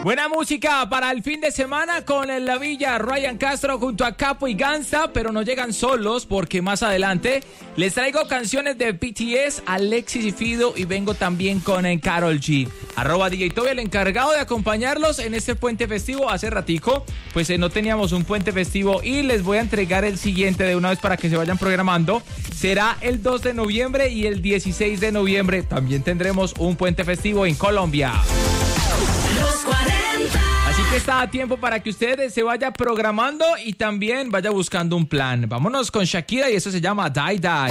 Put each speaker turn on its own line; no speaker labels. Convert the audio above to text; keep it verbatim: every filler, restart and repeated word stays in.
Buena música para el fin de semana con el La Villa, Ryan Castro junto a Capo y Ganza, pero no llegan solos porque más adelante les traigo canciones de B T S, Alexis y Fido, y vengo también con Karol G. Arroba D J Toby, el encargado de acompañarlos en este puente festivo. Hace ratico pues eh, no teníamos un puente festivo y les voy a entregar el siguiente de una vez para que se vayan programando. Será el dos de noviembre y el dieciséis de noviembre también tendremos un puente festivo en Colombia.
Los cuarenta.
Así que está a tiempo para que usted se vaya programando y también vaya buscando un plan. Vámonos con Shakira y eso se llama Die Die.